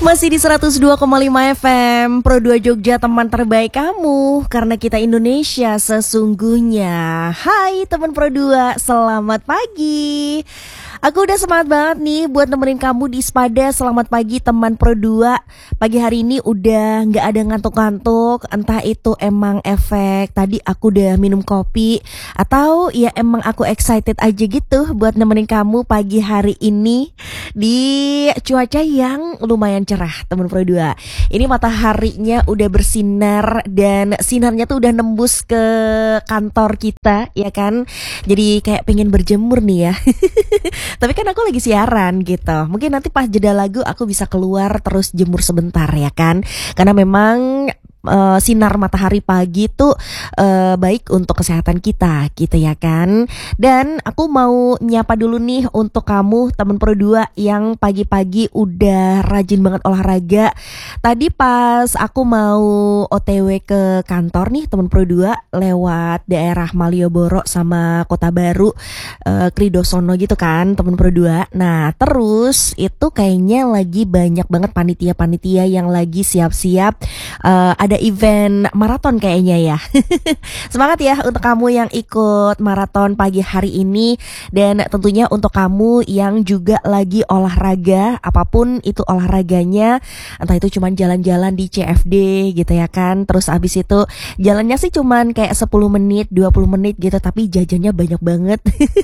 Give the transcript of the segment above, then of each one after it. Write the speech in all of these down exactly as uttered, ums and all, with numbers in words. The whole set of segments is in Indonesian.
Masih di seratus dua koma lima F M Pro dua Jogja, teman terbaik kamu, karena kita Indonesia sesungguhnya. Hai teman Pro dua, selamat pagi. Aku udah semangat banget nih buat nemenin kamu di Spada. Selamat pagi teman Pro dua. Pagi hari ini udah gak ada ngantuk-ngantuk. Entah itu emang efek tadi aku udah minum kopi, atau ya emang aku excited aja gitu buat nemenin kamu pagi hari ini di cuaca yang lumayan cerah teman Pro dua. Ini mataharinya udah bersinar dan sinarnya tuh udah nembus ke kantor kita, ya kan. Jadi kayak pengen berjemur nih ya. Tapi kan aku lagi siaran gitu. Mungkin nanti pas jeda lagu aku bisa keluar terus jemur sebentar, ya kan. Karena memang Uh, sinar matahari pagi tuh uh, baik untuk kesehatan kita gitu, ya kan. Dan aku mau nyapa dulu nih untuk kamu temen Pro dua yang pagi-pagi udah rajin banget olahraga. Tadi pas aku mau O T W ke kantor nih temen Pro dua, lewat daerah Malioboro sama Kota Baru, uh, Kridosono gitu kan temen Pro dua. Nah terus itu kayaknya lagi banyak banget panitia-panitia yang lagi siap-siap uh, ada event maraton kayaknya ya. Semangat ya untuk kamu yang ikut maraton pagi hari ini. Dan tentunya untuk kamu yang juga lagi olahraga, apapun itu olahraganya, entah itu cuman jalan-jalan di C F D gitu ya kan. Terus abis itu jalannya sih cuman kayak sepuluh menit, dua puluh menit gitu, tapi jajannya banyak banget.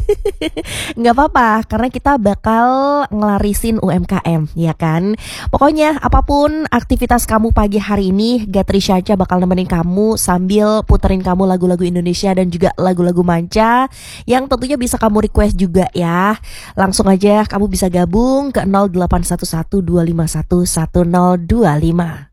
Gak apa-apa, karena kita bakal ngelarisin U M K M, ya kan. Pokoknya apapun aktivitas kamu pagi hari ini, Gatri Syaca bakal nemenin kamu sambil puterin kamu lagu-lagu Indonesia dan juga lagu-lagu manca yang tentunya bisa kamu request juga ya. Langsung aja kamu bisa gabung ke nol delapan satu satu dua lima satu satu nol dua lima.